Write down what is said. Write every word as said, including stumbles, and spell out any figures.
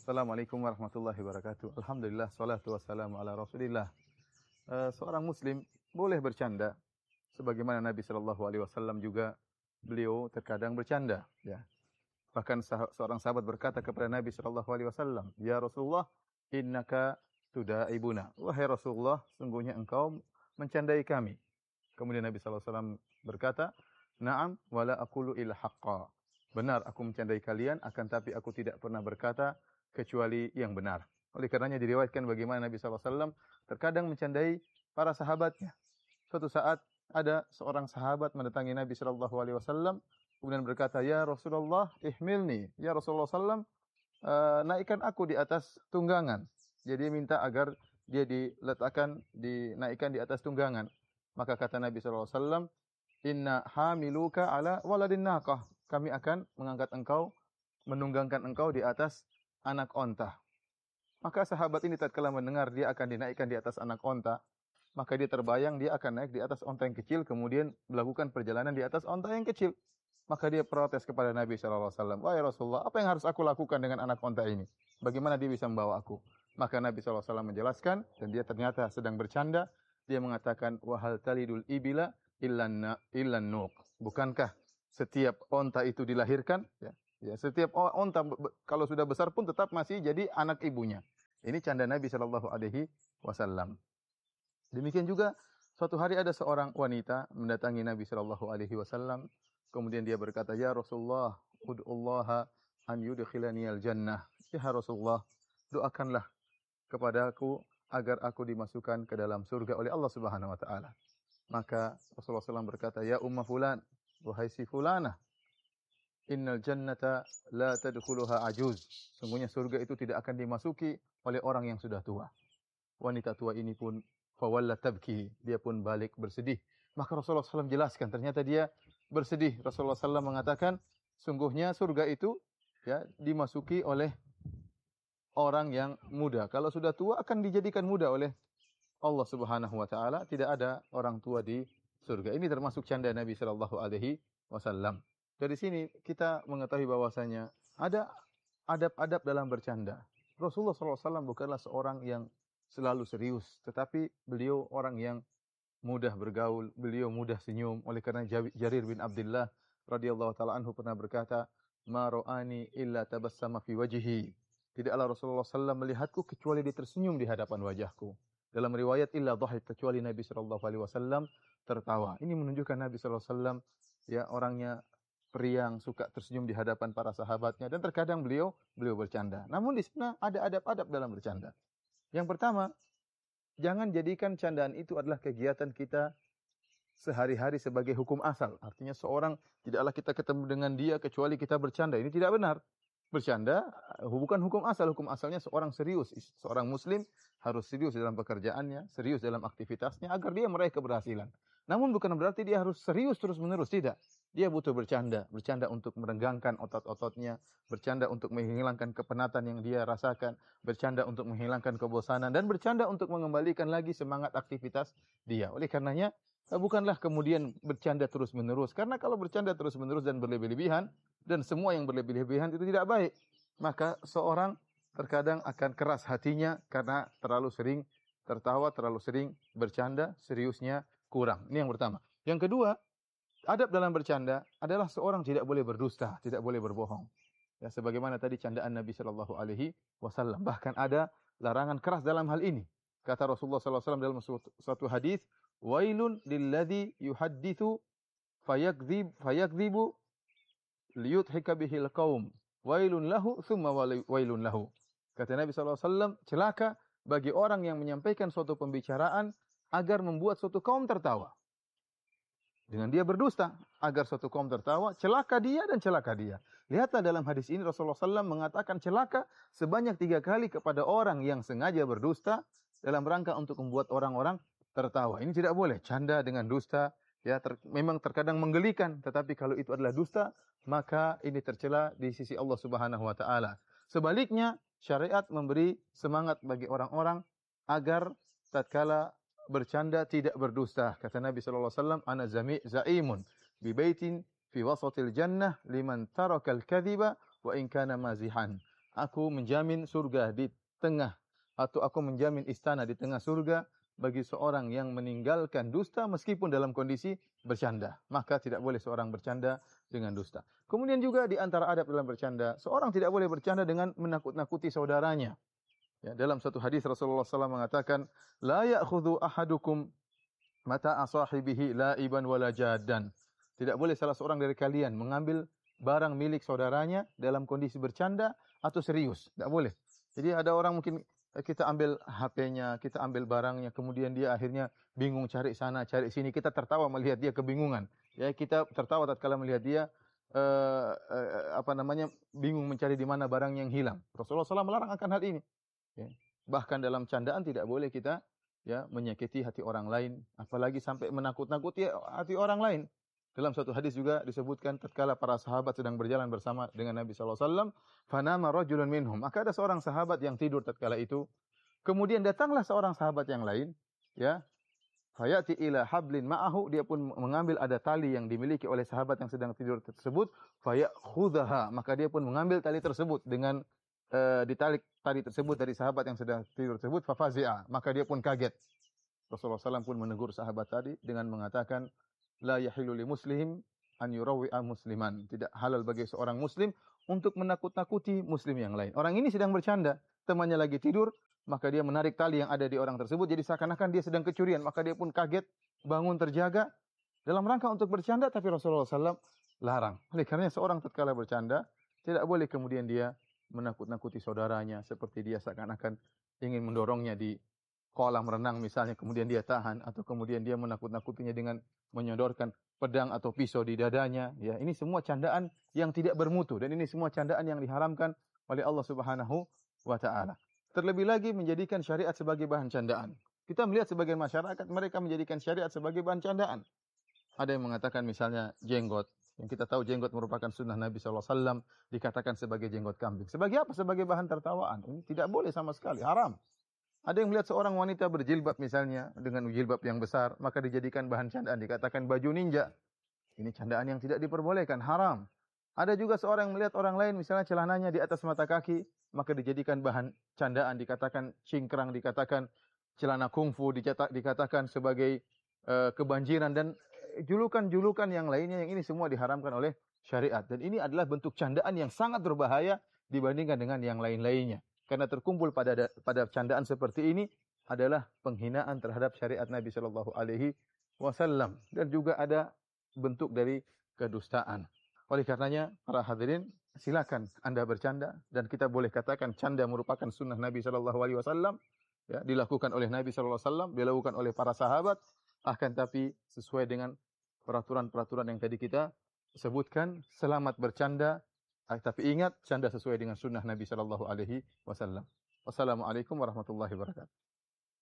Assalamualaikum warahmatullahi wabarakatuh. Alhamdulillah, salatu wassalamu ala Rasulillah. Uh, seorang muslim boleh bercanda sebagaimana Nabi sallallahu alaihi wasallam juga beliau terkadang bercanda, ya. Bahkan sah- seorang sahabat berkata kepada Nabi sallallahu alaihi wasallam, "Ya Rasulullah, innaka tudaibuna." Wahai Rasulullah, sungguhnya engkau mencandai kami. Kemudian Nabi sallallahu alaihi wasallam berkata, "Na'am wala aqulu illa haqqa." Benar aku mencandai kalian, akan tapi aku tidak pernah berkata kecuali yang benar. Oleh karenanya diriwayatkan bagaimana Nabi sallallahu alaihi wasallam terkadang mencandai para sahabatnya. Suatu saat ada seorang sahabat mendatangi Nabi sallallahu alaihi wasallam kemudian berkata, "Ya Rasulullah, ihmilni." Ya Rasulullah sallallahu uh, naikkan aku di atas tunggangan. Jadi minta agar dia diletakkan, dinaikkan di atas tunggangan. Maka kata Nabi sallallahu alaihi wasallam, "Inna hamiluka ala waladin naqah." Kami akan mengangkat engkau, menunggangkan engkau di atas anak onta. Maka sahabat ini tatkala mendengar dia akan dinaikkan di atas anak onta, maka dia terbayang dia akan naik di atas onta yang kecil, kemudian melakukan perjalanan di atas onta yang kecil. Maka dia protes kepada Nabi shallallahu alaihi wasallam, "Wahai Rasulullah, apa yang harus aku lakukan dengan anak onta ini? Bagaimana dia bisa membawa aku?" Maka Nabi shallallahu alaihi wasallam menjelaskan, dan dia ternyata sedang bercanda. Dia mengatakan, "Wahal talidul ibila illan illan nuq." Bukankah setiap onta itu dilahirkan, ya? Ya, setiap onta kalau sudah besar pun tetap masih jadi anak ibunya. Ini canda Nabi sallallahu alaihi wasallam. Demikian juga suatu hari ada seorang wanita mendatangi Nabi sallallahu alaihi wasallam, kemudian dia berkata, "Ya Rasulullah, ud'ullaha an yudkhilani al-jannah." Ya Rasulullah, doakanlah kepadaku agar aku dimasukkan ke dalam surga oleh Allah Subhanahu wa taala. Maka Rasulullah sallallahu alaihi wasallam berkata, "Ya umma fulan, wahai si fulanah, innal jannata la tadkhuluha ajuz." Sungguhnya surga itu tidak akan dimasuki oleh orang yang sudah tua. Wanita tua ini pun fawalla tabki, dia pun balik bersedih. Maka Rasulullah sallallahu alaihi wasallam jelaskan, ternyata dia bersedih. Rasulullah sallallahu alaihi wasallam mengatakan, sungguhnya surga itu ya dimasuki oleh orang yang muda. Kalau sudah tua akan dijadikan muda oleh Allah Subhanahu wa taala. Tidak ada orang tua di surga. Ini termasuk canda Nabi sallallahu alaihi wasallam. Dari sini kita mengetahui bahwasanya ada adab-adab dalam bercanda. Rasulullah sallallahu alaihi wasallam bukanlah seorang yang selalu serius, tetapi beliau orang yang mudah bergaul, beliau mudah senyum. Oleh karena Jarir bin Abdullah radhiyallahu taala anhu pernah berkata, "Ma ra'ani illa tabassama fi wajhi." Tidaklah Rasulullah sallallahu alaihi wasallam melihatku kecuali dia tersenyum di hadapan wajahku. Dalam riwayat illa dhahik, kecuali Nabi sallallahu alaihi wasallam tertawa. Ini menunjukkan Nabi sallallahu alaihi wasallam ya orangnya periang, suka tersenyum di hadapan para sahabatnya, dan terkadang beliau beliau bercanda. Namun di sana ada adab-adab dalam bercanda. Yang pertama, jangan jadikan candaan itu adalah kegiatan kita sehari-hari sebagai hukum asal. Artinya seorang tidaklah kita ketemu dengan dia kecuali kita bercanda. Ini tidak benar. Bercanda bukan hukum asal. Hukum asalnya seorang serius. Seorang muslim harus serius dalam pekerjaannya, serius dalam aktivitasnya agar dia meraih keberhasilan. Namun bukan berarti dia harus serius terus-menerus, tidak. Dia butuh bercanda, bercanda untuk merenggangkan otot-ototnya, bercanda untuk menghilangkan kepenatan yang dia rasakan, bercanda untuk menghilangkan kebosanan, dan bercanda untuk mengembalikan lagi semangat aktivitas dia. Oleh karenanya, bukanlah kemudian bercanda terus-menerus. Karena kalau bercanda terus-menerus dan berlebih-lebihan, dan semua yang berlebih-lebihan itu tidak baik, maka seorang terkadang akan keras hatinya karena terlalu sering tertawa, terlalu sering bercanda, seriusnya kurang. Ini yang pertama. Yang kedua, adab dalam bercanda adalah seorang tidak boleh berdusta, tidak boleh berbohong. Ya, sebagaimana tadi candaan Nabi sallallahu alaihi wasallam. Bahkan ada larangan keras dalam hal ini. Kata Rasulullah sallallahu alaihi wasallam dalam suatu, suatu hadis, "Wailun lilladzi yuhadditsu fayakdzib fayakdzibu liyudhika bihil qaum. Wailun lahu tsumma wailun lahu." Kata Nabi sallallahu alaihi wasallam, celaka bagi orang yang menyampaikan suatu pembicaraan agar membuat suatu kaum tertawa. Dengan dia berdusta agar suatu kaum tertawa, celaka dia dan celaka dia. Lihatlah dalam hadis ini Rasulullah sallallahu alaihi wasallam mengatakan celaka sebanyak tiga kali kepada orang yang sengaja berdusta dalam rangka untuk membuat orang-orang tertawa. Ini tidak boleh. Canda dengan dusta ya ter, memang terkadang menggelikan, tetapi kalau itu adalah dusta, maka ini tercela di sisi Allah Subhanahu wa taala. Sebaliknya, syariat memberi semangat bagi orang-orang agar tatkala bercanda tidak berdusta. Kata Nabi sallallahu alaihi wasallam, "Ana zami zaimun bi baitin fi wasatil jannah liman tarakal kadhiba wa in kana mazihan." aku menjamin surga di tengah, atau aku menjamin istana di tengah surga bagi seorang yang meninggalkan dusta meskipun dalam kondisi bercanda. Maka tidak boleh seorang bercanda dengan dusta. Kemudian juga di antara adab dalam bercanda, seorang tidak boleh bercanda dengan menakut-nakuti saudaranya. Ya, dalam satu hadis Rasulullah sallallahu alaihi wasallam mengatakan, la ya'khudhu ahadukum mata'a sahibihi la'iban wala jaddan. Tidak boleh salah seorang dari kalian mengambil barang milik saudaranya dalam kondisi bercanda atau serius. Tidak boleh. Jadi ada orang mungkin kita ambil H P-nya, kita ambil barangnya, kemudian dia akhirnya bingung cari sana, cari sini. Kita tertawa melihat dia kebingungan. Ya, kita tertawa tatkala melihat dia uh, uh, apa namanya bingung mencari di mana barang yang hilang. Rasulullah sallallahu alaihi wasallam melarang akan hal ini. Ya. Bahkan dalam candaan tidak boleh kita ya menyakiti hati orang lain, apalagi sampai menakut-nakuti hati orang lain. Dalam suatu hadis juga disebutkan tatkala para sahabat sedang berjalan bersama dengan Nabi sallallahu alaihi wasallam, fanama rajulun minhum. Maka ada seorang sahabat yang tidur tatkala itu. Kemudian datanglah seorang sahabat yang lain, ya. Fayati ila hablin ma'ahu, dia pun mengambil ada tali yang dimiliki oleh sahabat yang sedang tidur tersebut, fayakhudhaha, maka dia pun mengambil tali tersebut dengan uh, ditarik tali tersebut dari sahabat yang sedang tidur tersebut, fafazi'a, maka dia pun kaget. Rasulullah sallallahu alaihi wasallam pun menegur sahabat tadi dengan mengatakan, la yahilu li muslim an yurawwi'a musliman. Tidak halal bagi seorang muslim untuk menakut-nakuti muslim yang lain. Orang ini sedang bercanda, temannya lagi tidur, maka dia menarik tali yang ada di orang tersebut, jadi seakan-akan dia sedang kecurian, maka dia pun kaget, bangun terjaga dalam rangka untuk bercanda, tapi Rasulullah sallallahu alaihi wasallam larang. Oleh karena seorang tatkala bercanda tidak boleh kemudian dia menakut-nakuti saudaranya seperti dia seakan-akan ingin mendorongnya di kolam renang misalnya, kemudian dia tahan, atau kemudian dia menakut-nakutinya dengan menyodorkan pedang atau pisau di dadanya. Ya, ini semua candaan yang tidak bermutu, dan ini semua candaan yang diharamkan oleh Allah Subhanahu wa taala. Terlebih lagi menjadikan syariat sebagai bahan candaan. Kita melihat sebagian masyarakat mereka menjadikan syariat sebagai bahan candaan. Ada yang mengatakan misalnya jenggot, yang kita tahu jenggot merupakan sunnah Nabi sallallahu alaihi wasallam, dikatakan sebagai jenggot kambing. Sebagai apa? Sebagai bahan tertawaan. Ini tidak boleh sama sekali, haram. Ada yang melihat seorang wanita berjilbab misalnya, dengan jilbab yang besar, maka dijadikan bahan candaan, dikatakan baju ninja. Ini candaan yang tidak diperbolehkan, haram. Ada juga seorang yang melihat orang lain, misalnya celananya di atas mata kaki, maka dijadikan bahan candaan, dikatakan cingkrang, dikatakan celana kungfu, dikatakan sebagai uh, kebanjiran, dan julukan-julukan yang lainnya, yang ini semua diharamkan oleh syariat. Dan ini adalah bentuk candaan yang sangat berbahaya dibandingkan dengan yang lain-lainnya. Karena terkumpul pada pada candaan seperti ini adalah penghinaan terhadap syariat Nabi sallallahu alaihi wasallam, dan juga ada bentuk dari kedustaan. Oleh karenanya para hadirin, silakan Anda bercanda, dan kita boleh katakan canda merupakan sunnah Nabi sallallahu alaihi wasallam, ya, dilakukan oleh Nabi sallallahu alaihi wasallam, dilakukan oleh para sahabat, akan tapi sesuai dengan peraturan-peraturan yang tadi kita sebutkan. Selamat bercanda, tapi ingat, canda sesuai dengan sunnah Nabi sallallahu alaihi wasallam. Wassalamualaikum warahmatullahi wabarakatuh.